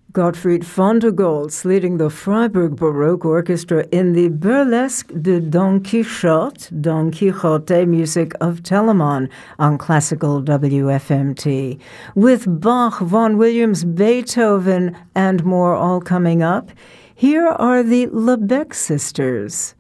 Gottfried Vondergoltz leading the Freiburg Baroque Orchestra in the Burlesque de Don Quixote music of Telemann on classical WFMT. With Bach, Vaughan Williams, Beethoven, and more all coming up, here are the Lebec Sisters.